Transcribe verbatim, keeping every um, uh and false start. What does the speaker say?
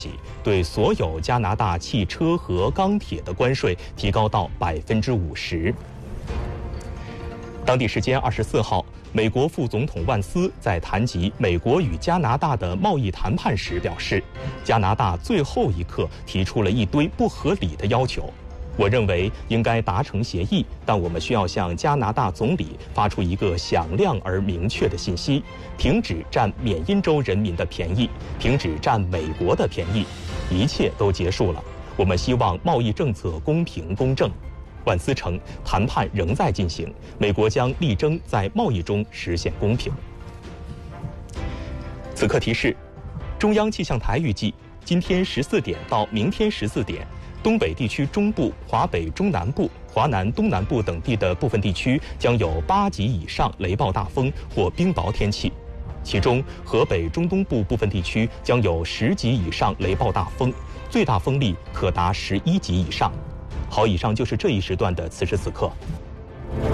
对所有加拿大汽车和钢铁的关税提高到百分之五十。当地时间二十四号，美国副总统万斯在谈及美国与加拿大的贸易谈判时表示，加拿大最后一刻提出了一堆不合理的要求。我认为应该达成协议，但我们需要向加拿大总理发出一个响亮而明确的信息：停止占缅因州人民的便宜，停止占美国的便宜，一切都结束了。我们希望贸易政策公平公正。万斯称，谈判仍在进行，美国将力争在贸易中实现公平。此刻提示：中央气象台预计，今天十四点到明天十四点。东北地区中部、华北中南部、华南东南部等地的部分地区将有八级以上雷暴大风或冰雹天气，其中河北中东部部分地区将有十级以上雷暴大风，最大风力可达十一级以上。好，以上就是这一时段的此时此刻。